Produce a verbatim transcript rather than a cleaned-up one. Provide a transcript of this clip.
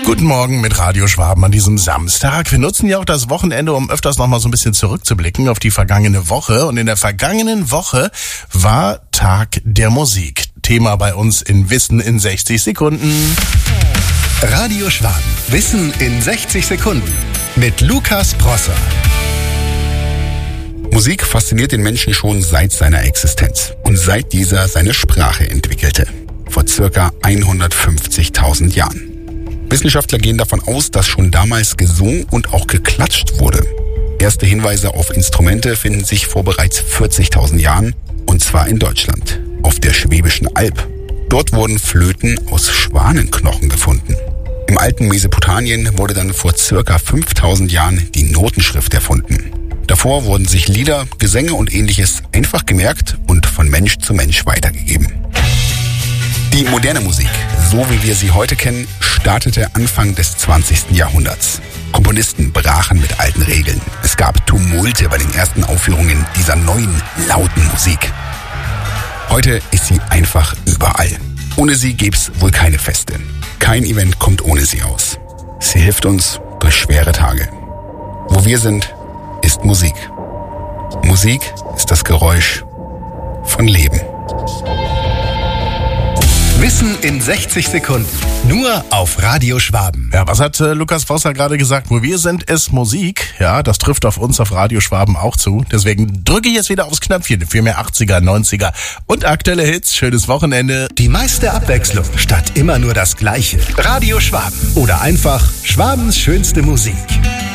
Guten Morgen mit Radio Schwaben an diesem Samstag. Wir nutzen ja auch das Wochenende, um öfters noch mal so ein bisschen zurückzublicken auf die vergangene Woche. Und in der vergangenen Woche war Tag der Musik. Thema bei uns in Wissen in sechzig Sekunden. Radio Schwaben. Wissen in sechzig Sekunden. Mit Lukas Prosser. Musik fasziniert den Menschen schon seit seiner Existenz und seit dieser seine Sprache entwickelte. Vor circa hundertfünfzigtausend Jahren. Wissenschaftler gehen davon aus, dass schon damals gesungen und auch geklatscht wurde. Erste Hinweise auf Instrumente finden sich vor bereits vierzigtausend Jahren, und zwar in Deutschland, auf der Schwäbischen Alb. Dort wurden Flöten aus Schwanenknochen gefunden. Im alten Mesopotamien wurde dann vor circa fünftausend Jahren die Notenschrift erfunden. Davor wurden sich Lieder, Gesänge und ähnliches einfach gemerkt und von Mensch zu Mensch weitergegeben. Die moderne Musik, so wie wir sie heute kennen, startete Anfang des zwanzigsten Jahrhunderts. Komponisten brachen mit alten Regeln. Es gab Tumulte bei den ersten Aufführungen dieser neuen, lauten Musik. Heute ist sie einfach überall. Ohne sie gäb's wohl keine Feste. Kein Event kommt ohne sie aus. Sie hilft uns durch schwere Tage. Wo wir sind, ist Musik. Musik ist das Geräusch von Leben. Wissen in sechzig Sekunden. Nur auf Radio Schwaben. Ja, was hat äh, Lukas Prosser gerade gesagt? Wo wir sind, ist Musik. Ja, das trifft auf uns auf Radio Schwaben auch zu. Deswegen drücke ich jetzt wieder aufs Knöpfchen für mehr achtziger, neunziger und aktuelle Hits. Schönes Wochenende. Die meiste Abwechslung statt immer nur das Gleiche. Radio Schwaben. Oder einfach Schwabens schönste Musik.